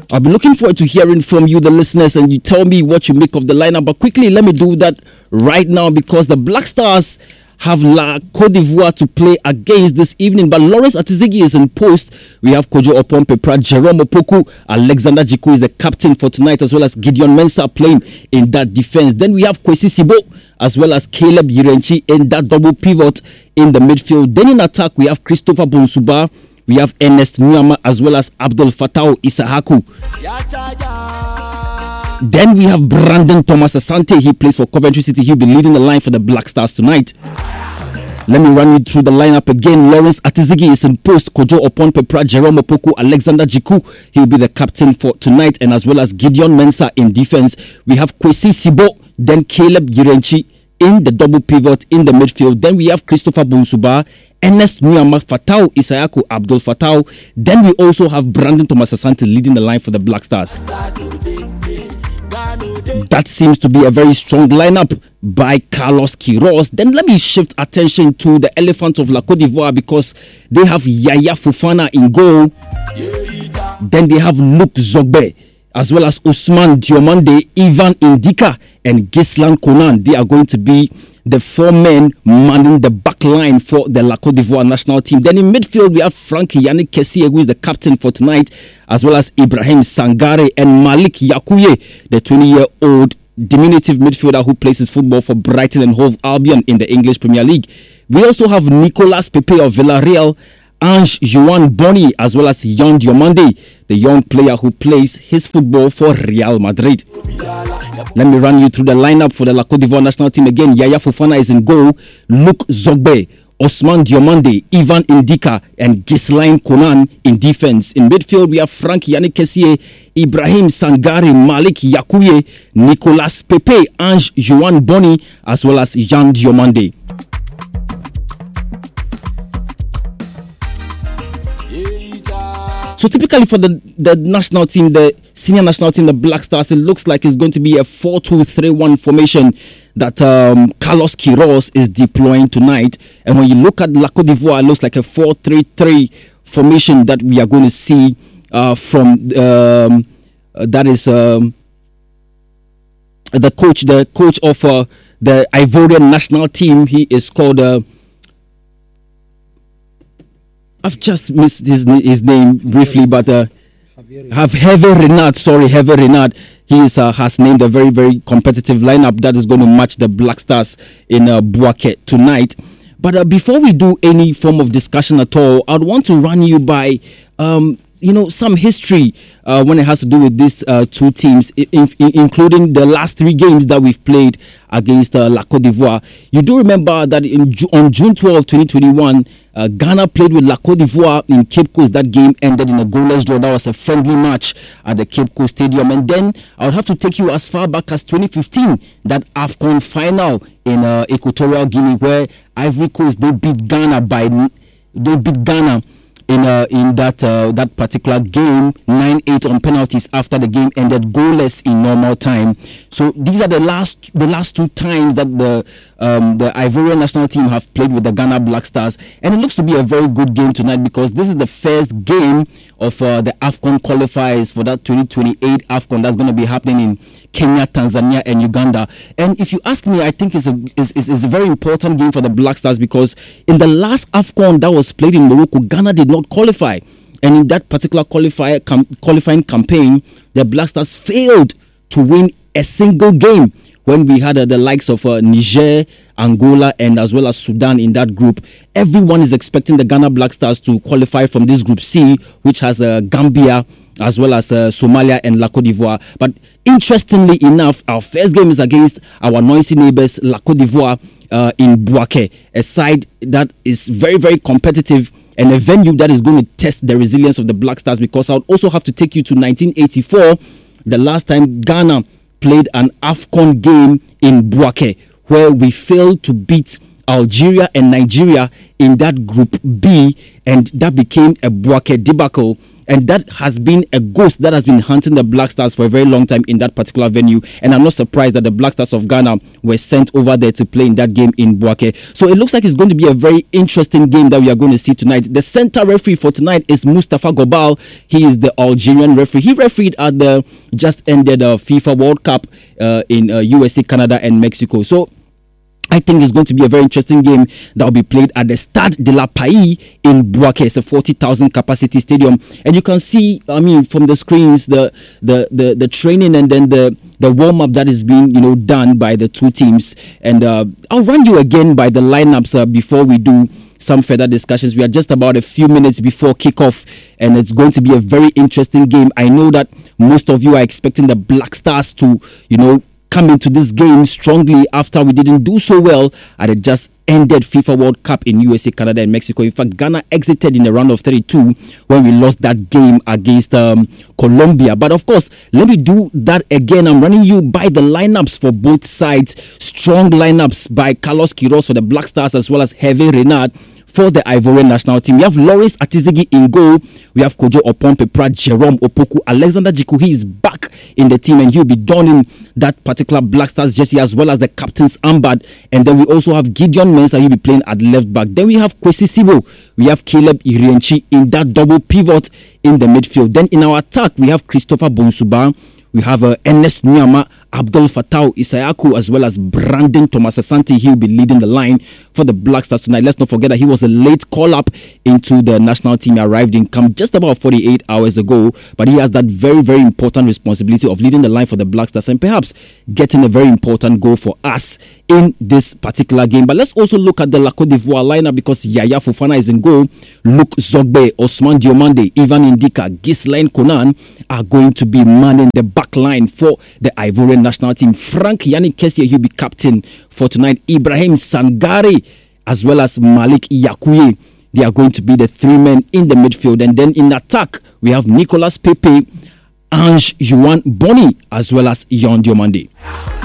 I'll be looking forward to hearing from you, the listeners, and you tell me what you make of the lineup. But quickly, let me do that right now because the Black Stars have La Côte d'Ivoire to play against this evening. But Lawrence Atizigi is in post. We have Kojo Opon-Pepra, Jerome Opoku, Alexander Jiku is the captain for tonight, as well as Gideon Mensah playing in that defense. Then we have Kwesi Sibo, as well as Caleb Yirenchi in that double pivot in the midfield. Then in attack, we have Christopher Bonsuba, we have Ernest Nuama, as well as Abdul Fattah Isahaku. Then we have Brandon Thomas Asante. He plays for Coventry City. He'll be leading the line for the Black Stars tonight. Let me run you through the lineup again. Lawrence Atizigi is in post. Kojo Opon-Pepra, Jerome Opoku, Alexander Jiku. He'll be the captain for tonight, and as well as Gideon Mensah in defense. We have Kwesi Sibo, then Caleb Yirenchi in the double pivot in the midfield. Then we have Christopher Bonsuba, Ernest Nuama, Fattah Isahaku, Abdul Fattah. Then we also have Brandon Thomas Asante leading the line for the Black Stars. That seems to be a very strong lineup by Carlos Queiroz. Then let me shift attention to the Elephants of La Côte d'Ivoire because they have Yaya Fofana in goal. Then they have Luke Zogbe, as well as Ousmane Diomande, Ivan Indika, and Gislan Konan. They are going to be the four men manning the back line for the La Côte d'Ivoire national team. Then in midfield, we have Frankie Yannick Kessie, who is the captain for tonight, as well as Ibrahim Sangare and Malik Yakuye, the 20-year-old diminutive midfielder who plays his football for Brighton and Hove Albion in the English Premier League. We also have Nicolas Pepe of Villarreal, Ange Joan Boni, as well as Yan Diomande, the young player who plays his football for Real Madrid. Let me run you through the lineup for the La Côte d'Ivoire national team again. Yaya Fofana is in goal, Luke Zogbe, Ousmane Diomande, Ivan Indika, and Ghislaine Konan in defense. In midfield, we have Frank Yannick Kessie, Ibrahim Sangare, Malik Yakuye, Nicolas Pepe, Ange Joan Boni, as well as Yan Diomande. So typically for the national team, the senior national team, the Black Stars, it looks like it's going to be a 4-2-3-1 formation that Carlos Queiroz is deploying tonight. And when you look at La Côte d'Ivoire, it looks like a 4-3-3 formation that we are going to see from that is the coach of the Ivorian national team. He is called I've just missed his name briefly, but Hervé Renard. He has named a very, very competitive lineup that is going to match the Black Stars in Bouaké tonight. But before we do any form of discussion at all, I'd want to run you by some history when it has to do with these two teams, including the last three games that we've played against La Côte d'Ivoire. You do remember that on June 12, 2021, Ghana played with La Côte d'Ivoire in Cape Coast. That game ended in a goalless draw. That was a friendly match at the Cape Coast Stadium. And then I would have to take you as far back as 2015, that AFCON final in Equatorial Guinea, where Ivory Coast, they beat Ghana in that particular game 9-8 on penalties after the game ended goalless in normal time. So these are the last two times that the Ivorian national team have played with the Ghana Black Stars, and it looks to be a very good game tonight because this is the first game of the AFCON qualifiers for that 2028 AFCON that's going to be happening in Kenya, Tanzania, and Uganda. And if you ask me, I think it's a very important game for the Black Stars because in the last AFCON that was played in Morocco, Ghana did not qualify. And in that particular qualifying campaign, the Black Stars failed to win a single game when we had the likes of Niger, Angola, and as well as Sudan in that group. Everyone is expecting the Ghana Black Stars to qualify from this Group C, which has Gambia, as well as Somalia and La Côte d'Ivoire. But interestingly enough, our first game is against our noisy neighbors, La Côte d'Ivoire, in Bouaké, a side that is very, very competitive and a venue that is going to test the resilience of the Black Stars, because I would also have to take you to 1984, the last time Ghana played an AFCON game in Bouaké, where we failed to beat Algeria and Nigeria in that Group B, and that became a Bouaké debacle. And that has been a ghost that has been hunting the Black Stars for a very long time in that particular venue. And I'm not surprised that the Black Stars of Ghana were sent over there to play in that game in Buake. So it looks like it's going to be a very interesting game that we are going to see tonight. The center referee for tonight is Mustafa Gobal. He is the Algerian referee. He refereed at the just ended FIFA World Cup in USA, Canada, and Mexico. So I think it's going to be a very interesting game that will be played at the Stade de la Paix in Buake. It's a 40,000 capacity stadium, and you can see, I mean, from the screens, the training and then the warm up that is being done by the two teams. And I'll run you again by the lineups before we do some further discussions. We are just about a few minutes before kickoff, and it's going to be a very interesting game. I know that most of you are expecting the Black Stars to come into this game strongly after we didn't do so well at the just ended FIFA World Cup in USA, Canada, and Mexico. In fact, Ghana exited in the round of 32 when we lost that game against Colombia. But of course, let me do that again. I'm running you by the lineups for both sides. Strong lineups by Carlos Queiroz for the Black Stars as well as Hervé Renard for the Ivorian national team. We have Lawrence Atizigi in goal. We have Kojo Opon-Pepra, Jerome Opoku, Alexander Jiku. He is back in the team and he'll be donning that particular Black Stars jersey as well as the captain's armband. And then we also have Gideon Mensah. He'll be playing at left back. Then we have Kwesi Sibo. We have Caleb Irienchi in that double pivot in the midfield. Then in our attack, we have Christopher Bonsuba. We have Ernest Nyama, Abdul Fattah Isayaku, as well as Brandon Thomas Asante. He'll be leading the line for the Black Stars tonight. Let's not forget that he was a late call-up into the national team. He arrived in camp just about 48 hours ago, but he has that very, very important responsibility of leading the line for the Black Stars and perhaps getting a very important goal for us in this particular game. But let's also look at the La Côte d'Ivoire lineup because Yaya Fofana is in goal. Luke Zogbe, Osman Diomande, Ivan Indika, Ghislaine Konan are going to be manning the back line for the Ivorian national team. Frank Yannick Kessié, he'll be captain for tonight. Ibrahim Sangare as well as Malik Yakuye, they are going to be the three men in the midfield. And then in attack, we have Nicolas Pepe, Ange Juan Boni as well as Yon Diomande.